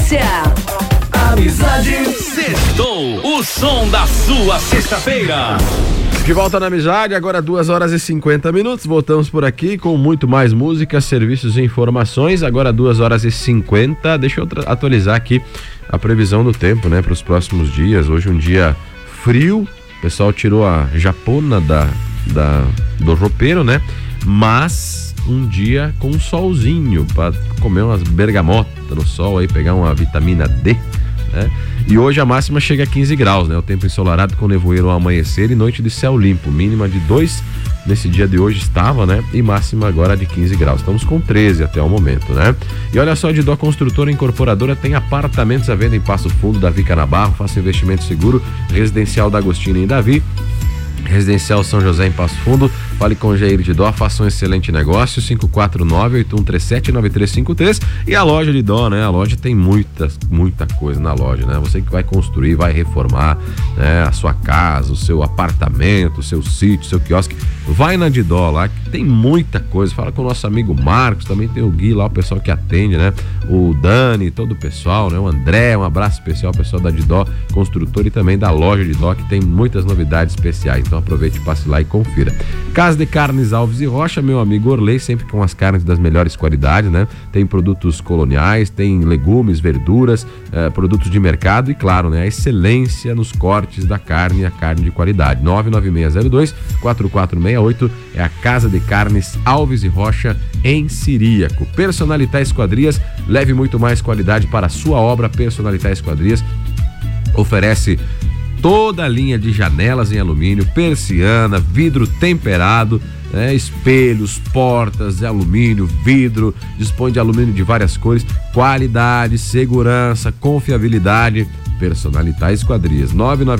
Farmácia. Amizade sextou, o som da sua sexta-feira. De volta na Amizade, agora 2h50. Voltamos por aqui com muito mais música, serviços e informações. Agora 2h50. Deixa eu atualizar aqui a previsão do tempo, né, para os próximos dias. Hoje um dia frio, o pessoal tirou a japona do roupeiro, né? Mas um dia com solzinho para comer umas bergamotas no sol aí, pegar uma vitamina D, né? E hoje a máxima chega a 15 graus, né? O tempo ensolarado com nevoeiro ao amanhecer e noite de céu limpo, mínima de 2 nesse dia de hoje estava, né? E máxima agora de 15 graus. Estamos com 13 até o momento, né? E olha só, a Didó Construtora Incorporadora tem apartamentos à venda em Passo Fundo, Davi Canabarro, faça investimento seguro, residencial da Agostina em Davi, Residencial São José em Passo Fundo. Fale com o Jair de Dó, faça um excelente negócio, 549-8137-9353. E a loja de Dó, né? A loja tem muita coisa na loja, né? Você que vai construir, vai reformar, né, a sua casa, o seu apartamento, o seu sítio, o seu quiosque, vai na de Dó lá, que tem muita coisa. Fala com o nosso amigo Marcos, também tem o Gui lá, o pessoal que atende, né? O Dani, todo o pessoal, né? O André, um abraço especial ao pessoal da de Dó Construtora e também da loja de Dó, que tem muitas novidades especiais. Então aproveite, passe lá e confira. Casa de Carnes Alves e Rocha, meu amigo Orley, sempre com as carnes das melhores qualidades, né? Tem produtos coloniais, tem legumes, verduras, produtos de mercado e, claro, né, a excelência nos cortes da carne, a carne de qualidade. 99602-4468 é a Casa de Carnes Alves e Rocha, em Ciríaco. Personalitar Esquadrias, leve muito mais qualidade para a sua obra. Personalitar Esquadrias oferece toda a linha de janelas em alumínio, persiana, vidro temperado, né, espelhos, portas de alumínio, vidro, dispõe de alumínio de várias cores, qualidade, segurança, confiabilidade. Personalitar Esquadrias,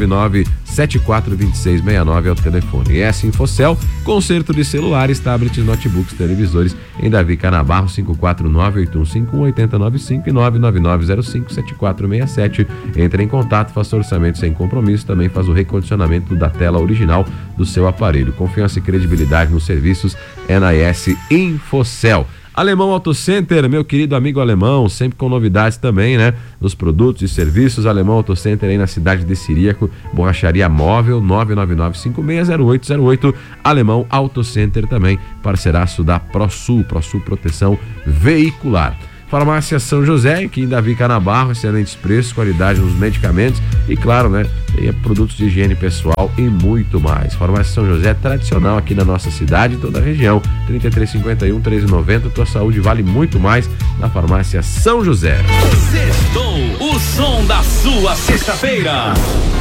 999-742669 é o telefone. E essa Infocel, conserto de celulares, tablets, notebooks, televisores, em Davi Canabarro, 549-8151-8095 e 99905-7467. Entre em contato, faça orçamento sem compromisso, também faz o recondicionamento da tela original do seu aparelho. Confiança e credibilidade nos serviços NAS Infocel. Alemão Auto Center, meu querido amigo Alemão, sempre com novidades também, né? Nos produtos e serviços. Alemão Auto Center aí na cidade de Ciríaco, borracharia móvel, 999560808. Alemão Auto Center também, parceiraço da ProSul Proteção Veicular. Farmácia São José, aqui em Davi Canabarro, excelentes preços, qualidade nos medicamentos e, claro, né, tem produtos de higiene pessoal e muito mais. Farmácia São José, tradicional aqui na nossa cidade e toda a região. 3351-1390, tua saúde vale muito mais na Farmácia São José. Sextou, o som da sua sexta-feira.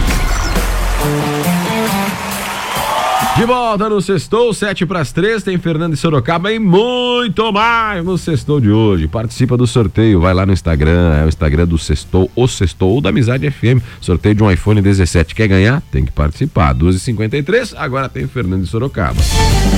De volta no Sextou, 2:07, tem Fernando de Sorocaba e muito mais no Sextou de hoje. Participa do sorteio, vai lá no Instagram, é o Instagram do Sextou, o Sextou ou da Amizade FM, sorteio de um iPhone 17. Quer ganhar? Tem que participar. 2h53, agora tem Fernando de Sorocaba.